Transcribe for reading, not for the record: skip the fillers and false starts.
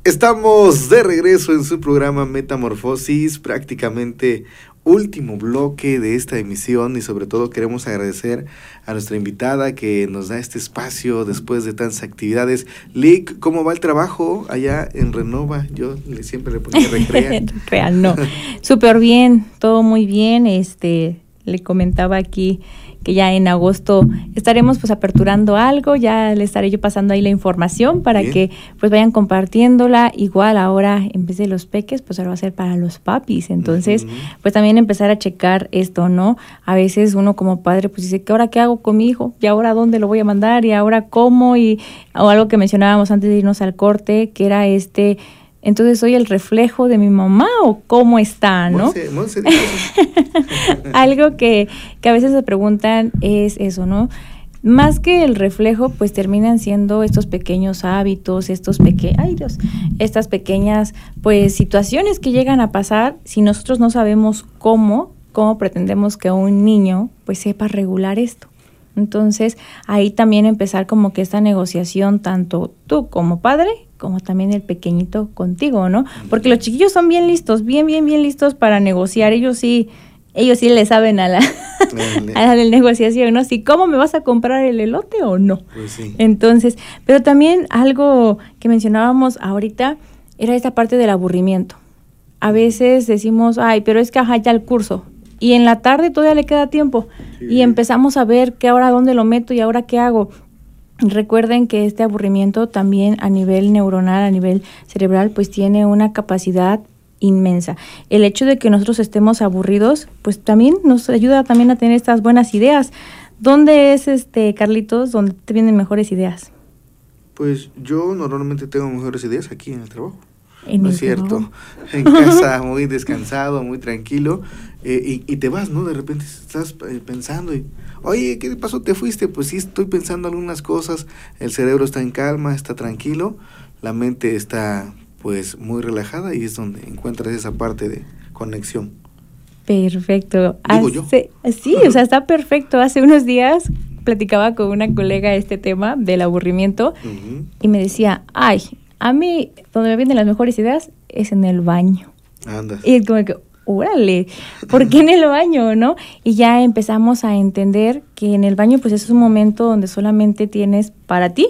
Estamos de regreso en su programa Metamorfosis, prácticamente último bloque de esta emisión, y sobre todo queremos agradecer a nuestra invitada que nos da este espacio después de tantas actividades. Lick, ¿cómo va el trabajo allá en Renova? Yo siempre le ponía Recrea. No, súper bien, todo muy bien. Le comentaba aquí que ya en agosto estaremos pues aperturando algo, ya le estaré yo pasando ahí la información para bien, que pues vayan compartiéndola. Igual ahora en vez de los peques, pues ahora va a ser para los papis. Entonces, pues también empezar a checar esto, ¿no? A veces uno como padre pues dice, ¿qué ahora qué hago con mi hijo? ¿Y ahora dónde lo voy a mandar? ¿Y ahora cómo? O algo que mencionábamos antes de irnos al corte, que era entonces soy el reflejo de mi mamá, o cómo está, ¿no? Algo que a veces se preguntan es eso, ¿no? Más que el reflejo, pues terminan siendo estos pequeños hábitos, estas pequeñas pues situaciones que llegan a pasar si nosotros no sabemos cómo pretendemos que un niño pues sepa regular esto. Entonces, ahí también empezar como que esta negociación, tanto tú como padre, como también el pequeñito contigo, ¿no? Porque los chiquillos son bien listos, bien listos para negociar. Ellos sí le saben a la negociación, ¿no? Si cómo me vas a comprar el elote o no. Pues sí. Entonces, pero también algo que mencionábamos ahorita era esta parte del aburrimiento. A veces decimos, pero es que ya el curso. Y en la tarde todavía le queda tiempo. Sí. Y empezamos a ver que ahora dónde lo meto y ahora qué hago. Recuerden que este aburrimiento también a nivel neuronal, a nivel cerebral, pues tiene una capacidad inmensa. El hecho de que nosotros estemos aburridos, pues también nos ayuda también a tener estas buenas ideas. ¿Dónde es, Carlitos, donde te vienen mejores ideas? Pues yo normalmente tengo mejores ideas aquí en el trabajo. No es cierto, en casa muy descansado, muy tranquilo, y te vas, ¿no? De repente estás pensando y, oye, ¿qué pasó? ¿Te fuiste? Pues sí, estoy pensando algunas cosas, el cerebro está en calma, está tranquilo, la mente está pues muy relajada y es donde encuentras esa parte de conexión. Perfecto. Digo yo. Sí, o sea, está perfecto. Hace unos días platicaba con una colega este tema del aburrimiento y me decía, a mí, donde me vienen las mejores ideas es en el baño. Anda. Y es como que, órale, ¿por qué en el baño, no? Y ya empezamos a entender que en el baño, pues es un momento donde solamente tienes para ti,